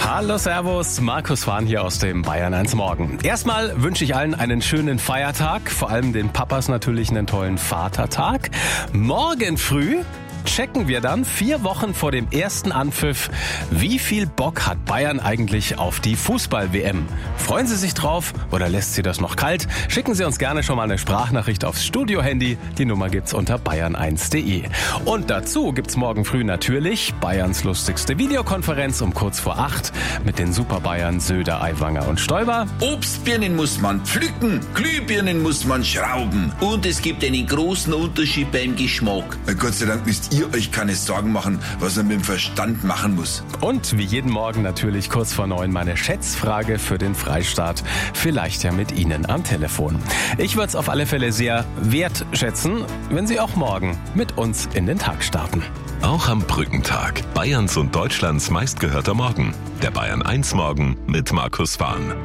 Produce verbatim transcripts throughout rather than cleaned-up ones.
Hallo, servus, Markus Fahn hier aus dem Bayern eins Morgen. Erstmal wünsche ich allen einen schönen Feiertag, vor allem den Papas natürlich einen tollen Vatertag. Morgen früh checken wir dann vier Wochen vor dem ersten Anpfiff, wie viel Bock hat Bayern eigentlich auf die Fußball-W M? Freuen Sie sich drauf oder lässt Sie das noch kalt? Schicken Sie uns gerne schon mal eine Sprachnachricht aufs Studio-Handy. Die Nummer gibt's unter bayern eins punkt de. Und dazu gibt's morgen früh natürlich Bayerns lustigste Videokonferenz um kurz vor acht mit den Super-Bayern Söder, Aiwanger und Stoiber. Obstbirnen muss man pflücken, Glühbirnen muss man schrauben. Und es gibt einen großen Unterschied beim Geschmack. Gott sei Dank müsst ihr euch keine Sorgen machen, was er mit dem Verstand machen muss. Und wie jeden Morgen natürlich kurz vor neun meine Schätzfrage für den Freistaat. Vielleicht ja mit Ihnen am Telefon. Ich würde es auf alle Fälle sehr wertschätzen, wenn Sie auch morgen mit uns in den Tag starten. Auch am Brückentag. Bayerns und Deutschlands meistgehörter Morgen. Der Bayern eins Morgen mit Markus Fahn.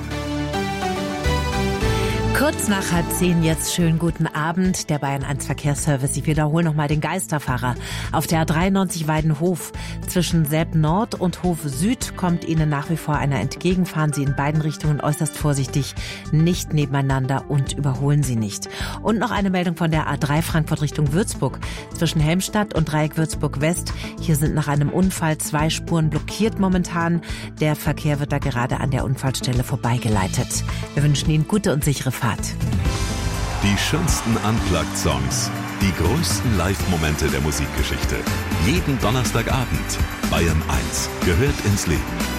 Kurz nach halb zehn jetzt schönen guten Abend. Der Bayern eins Verkehrsservice. Ich wiederhole nochmal den Geisterfahrer. Auf der A dreiundneunzig Weidenhof zwischen Selb Nord und Hof Süd kommt Ihnen nach wie vor einer entgegen. Fahren Sie in beiden Richtungen äußerst vorsichtig, nicht nebeneinander und überholen Sie nicht. Und noch eine Meldung von der A drei Frankfurt Richtung Würzburg. Zwischen Helmstadt und Dreieck Würzburg West. Hier sind nach einem Unfall zwei Spuren blockiert momentan. Der Verkehr wird da gerade an der Unfallstelle vorbeigeleitet. Wir wünschen Ihnen gute und sichere Fahrt. Die schönsten Unplugged-Songs, die größten Live-Momente der Musikgeschichte. Jeden Donnerstagabend. Bayern eins gehört ins Leben.